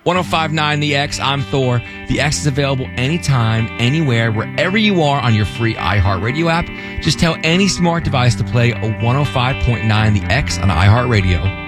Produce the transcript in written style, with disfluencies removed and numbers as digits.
1059 The X, I'm Thor. The X is available anytime, anywhere, wherever you are on your free iHeartRadio app. Just tell any smart device to play a 105.9 The X on iHeartRadio.